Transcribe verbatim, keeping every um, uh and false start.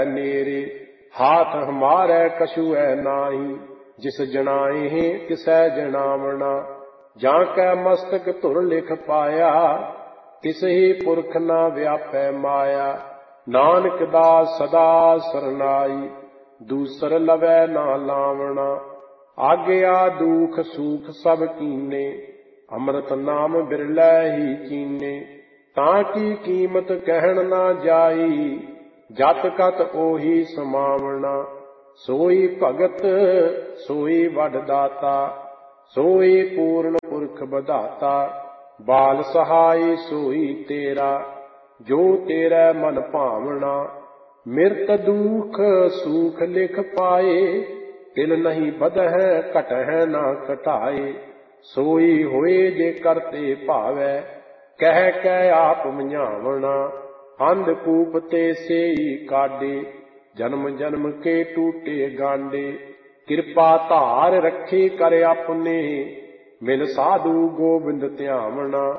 नेरे। हाथ हमारे कछु है नाही, जिस जनाए तिसै जनावना। जाकै मस्तक धुर लिख पाया, तिस ही पुरख न व्यापै माया। नानक दास सदा सरनाई, दूसर लवै ना लावना। आज्ञा दुख सुख सब कीने, अमृत नाम बिरलै ही चीने। ताकि कीमत कहन ना जाई, जत कत ओही समावना। सोई भगत सोई वड दाता, सोई पूर्ण पुरख बधाता। बाल सहाय सोई तेरा, जो तेरा मन भावना। मिरत दुख सुख लिख पाए, तिल नहीं बधै घटै ना घटाए। सोई होए जे करते भावै, कह कै आप मझावना। अंधकूप ते सेई काडे, जन्म जन्म के टूटे गांडे। कृपा धार रखे कर अपने, मिल साधु गोबिंद ध्यावना।